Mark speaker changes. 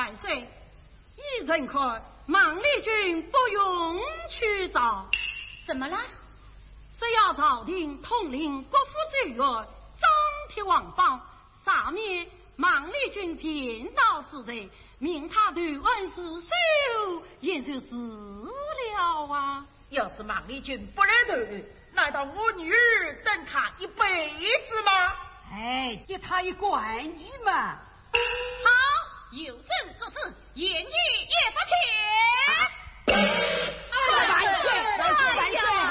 Speaker 1: 万岁！依人看，孟丽君不用去找。
Speaker 2: 怎么了？
Speaker 1: 只要朝廷统领国府职员，张贴王榜，上面孟丽君见到此人，命他对恩师收，也就是了啊。
Speaker 3: 要是孟丽君不来头，难道我女儿等他一辈子吗？
Speaker 4: 哎，给他一关机嘛。
Speaker 2: 好，有证作证，言去也不停。
Speaker 4: 万岁！万岁！